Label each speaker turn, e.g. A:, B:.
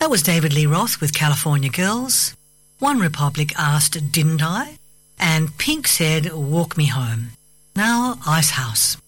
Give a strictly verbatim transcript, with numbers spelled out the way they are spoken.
A: That was David Lee Roth with California Girls. One Republic asked Dimdai, and Pink said Walk Me Home. Now Icehouse.